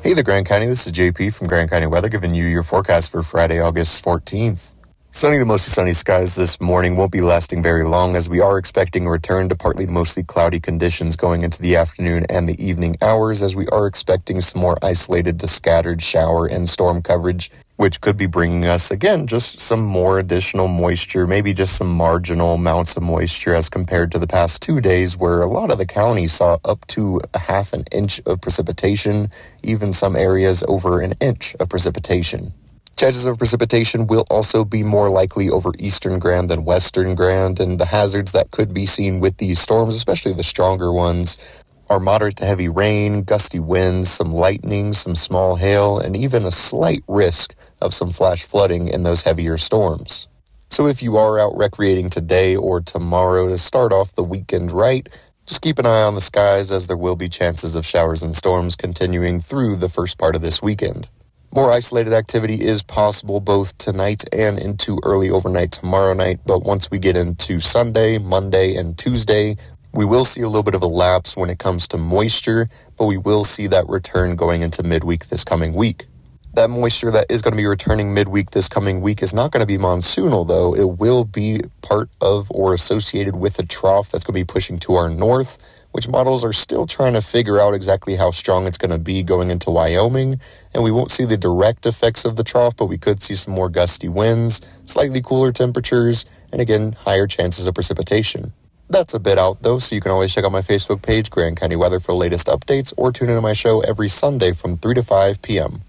Hey there, Grand County. This is JP from Grand County Weather, giving you your forecast for Friday, August 14th. Sunny to mostly sunny skies this morning won't be lasting very long, as we are expecting a return to partly to mostly cloudy conditions going into the afternoon and the evening hours, as we are expecting some more isolated to scattered shower and storm coverage, which could be bringing us, again, just some more additional moisture, maybe just some marginal amounts of moisture as compared to the past 2 days, where a lot of the county saw up to a half an inch of precipitation, even some areas over an inch of precipitation. Chances of precipitation will also be more likely over eastern Grand than western Grand, and the hazards that could be seen with these storms, especially the stronger ones, are moderate to heavy rain, gusty winds, some lightning, some small hail, and even a slight risk of some flash flooding in those heavier storms. So if you are out recreating today or tomorrow to start off the weekend right, just keep an eye on the skies, as there will be chances of showers and storms continuing through the first part of this weekend. More isolated activity is possible both tonight and into early overnight tomorrow night, but once we get into Sunday, Monday, and Tuesday, we will see a little bit of a lapse when it comes to moisture, but we will see that return going into midweek this coming week. That moisture that is going to be returning midweek this coming week is not going to be monsoonal, though. It will be part of or associated with a trough that's going to be pushing to our north, which models are still trying to figure out exactly how strong it's going to be going into Wyoming, and we won't see the direct effects of the trough, but we could see some more gusty winds, slightly cooler temperatures, and again, higher chances of precipitation. That's a bit out, though, so you can always check out my Facebook page, Grand County Weather, for the latest updates, or tune into my show every Sunday from 3 to 5 p.m.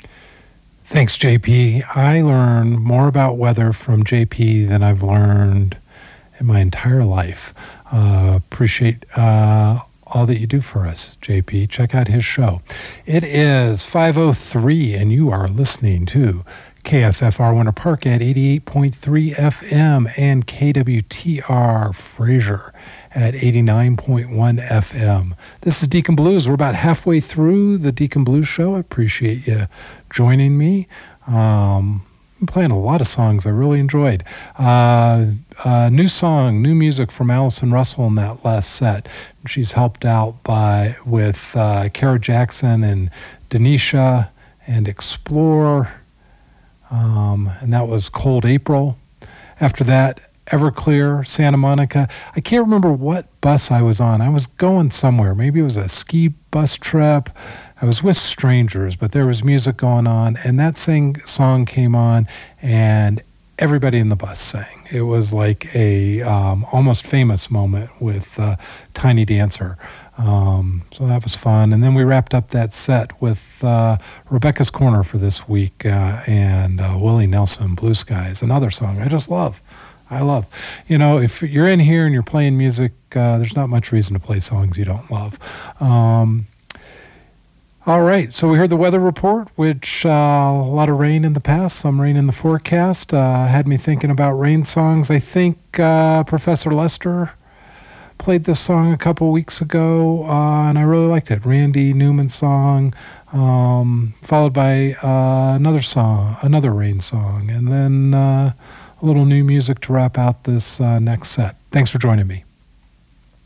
Thanks, JP. I learn more about weather from JP than I've learned in my entire life. Appreciate all that you do for us, JP. Check out his show. It is 5:03, and you are listening to KFFR Winter Park at 88.3 FM and KWTR Fraser at 89.1 FM. This is Deacon Blues. We're about halfway through the Deacon Blues show. I appreciate you joining me. I'm playing a lot of songs I really enjoyed. New song, new music from Allison Russell in that last set. She's helped out with Kara Jackson and Denisha and Explore. And that was Cold April. After that, Everclear, Santa Monica. I can't remember what bus I was on. I was going somewhere. Maybe it was a ski bus trip. I was with strangers, but there was music going on, and that song came on, and everybody in the bus sang. It was like a Almost Famous moment with Tiny Dancer. So that was fun. And then we wrapped up that set with Rebecca's Corner for this week and Willie Nelson, Blue Skies, another song I just love. I love. You know, if you're in here and you're playing music, there's not much reason to play songs you don't love. All right, so we heard the weather report, which a lot of rain in the past, some rain in the forecast. Had me thinking about rain songs. I think Professor Lester played this song a couple weeks ago, and I really liked it. Randy Newman's song, followed by another rain song, and then a little new music to wrap out this next set. Thanks for joining me.